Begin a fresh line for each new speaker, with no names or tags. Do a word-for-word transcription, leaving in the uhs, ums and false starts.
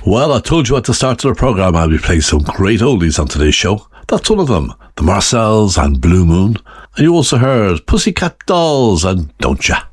Well, I told you at the start of the programme I'll be playing some great oldies on today's show. That's one of them, the Marcells and Blue Moon. And you also heard Pussycat Dolls and Don't Ya.